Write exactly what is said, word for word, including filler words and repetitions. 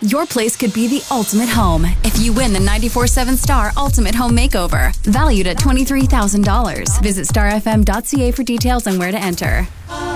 Your place could be the ultimate home if you win the ninety-four seven Star Ultimate Home Makeover, valued at twenty-three thousand dollars. Visit star f m dot c a for details and where to enter.